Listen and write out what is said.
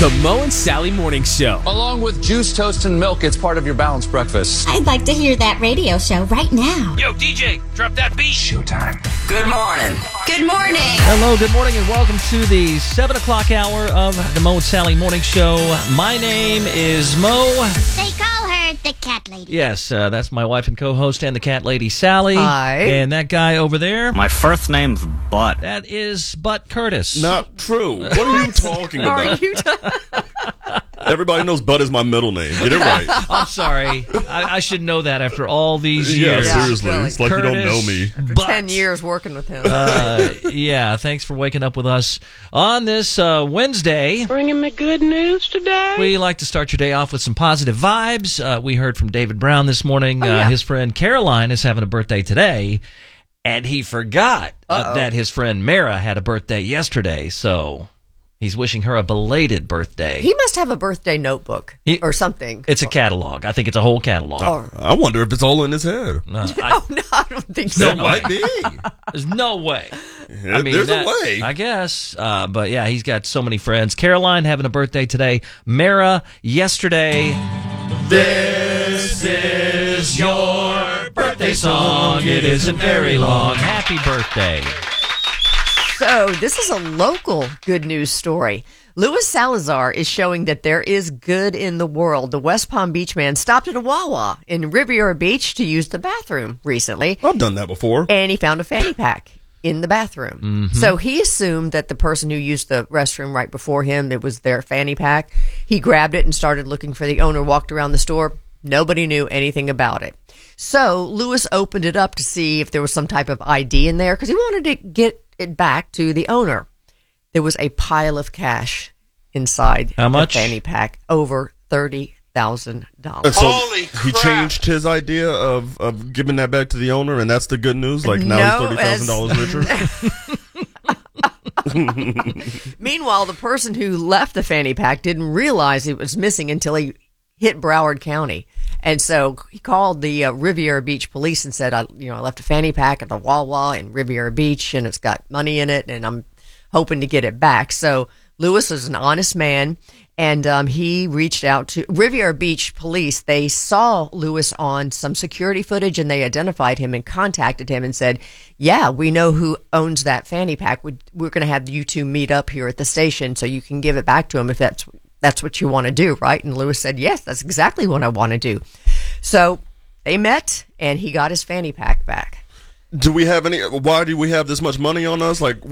The Mo and Sally Morning Show. Along with juice, toast, and milk, it's part of your balanced breakfast. I'd like to hear that radio show right now. Yo, DJ, drop that beat. Showtime. Good morning. Good morning. Hello, good morning, and welcome to the 7 o'clock hour of the Mo and Sally Morning Show. My name is Mo. They call her the cat lady. Yes, that's my wife and co-host and the cat lady, Sally. Hi. And that guy over there, My first name's Butt. that is Butt Curtis. Not true. What are you talking Are about? you Everybody knows Bud is my middle name. Get it right. I'm sorry. I should know that after all these Yeah, years. seriously. really. It's like you don't know me. Butt. 10 years working with him? Yeah, thanks for waking up with us on this Wednesday. Bringing me good news today. We like to start your day off with some positive vibes. We heard from David Brown this morning. yeah. His friend Caroline is having a birthday today, and he forgot that his friend Mara had a birthday yesterday, so he's wishing her a belated birthday. He must have a birthday notebook or something. It's a catalog. I think it's a whole catalog. I wonder if it's all in his head. Oh, no, I don't think so. It might be. There's no way. There's a way. I guess. But yeah, he's got so many friends. Caroline having a birthday today. Mara yesterday. This is your birthday song. It isn't very long. Happy birthday. So, this is a local good news story. Louis Salazar is showing that there is good in the world. The West Palm Beach man stopped at a Wawa in Riviera Beach to use the bathroom recently, I've done that before. and he found a fanny pack in the bathroom. So he assumed that the person who used the restroom right before him, it was their fanny pack. He grabbed it and started looking for the owner, walked around the store. Nobody knew anything about it. So Louis opened it up to see if there was some type of ID in there because he wanted to get it back to the owner. There was a pile of cash inside How much? the fanny pack, over $30,000. And so he changed his idea of giving that back to the owner, and that's the good news? Like now he's $30,000 richer? Meanwhile, the person who left the fanny pack didn't realize it was missing until he hit Broward County. And so he called the Riviera Beach police and said, I left a fanny pack at the Wawa in Riviera Beach, and it's got money in it, and I'm hoping to get it back. So Louis is an honest man, and he reached out to Riviera Beach police. They saw Louis on some security footage, and they identified him and contacted him and said, yeah, we know who owns that fanny pack. We're going to have you two meet up here at the station so you can give it back to him if that's what you want to do, right? And Louis said, yes, that's exactly what I want to do. So they met, and he got his fanny pack back. Why do we have this much money on us? Like,